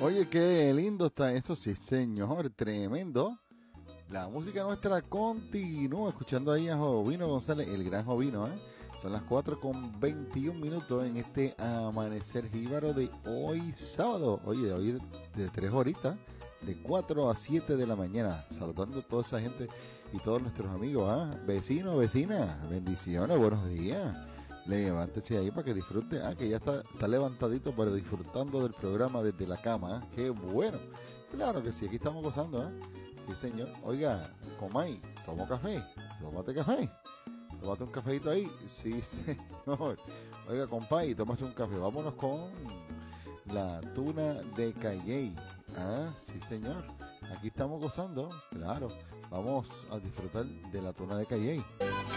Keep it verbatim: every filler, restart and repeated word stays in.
Oye, qué lindo está eso, sí, señor, tremendo. La música nuestra continúa escuchando ahí a Jovino González, el gran Jovino, ¿eh? Son las cuatro con veintiún minutos en este amanecer jíbaro de hoy sábado. Oye, de hoy de, de tres horitas, de cuatro a siete de la mañana. Saludando a toda esa gente y todos nuestros amigos, ¿ah? ¿eh? Vecinos, vecinas, bendiciones, buenos días. Levántese ahí para que disfrute. Ah, que ya está, está levantadito, pero disfrutando del programa desde la cama. ¿eh? Qué bueno. Claro que sí, aquí estamos gozando, ¿eh? Sí, señor. Oiga, Comay, tomo café. Tómate café. Tómate un cafecito ahí. Sí, señor. Oiga, compay, tómase un café. Vámonos con la tuna de Calley. Ah, sí, señor. Aquí estamos gozando. Claro. Vamos a disfrutar de la tuna de Calley.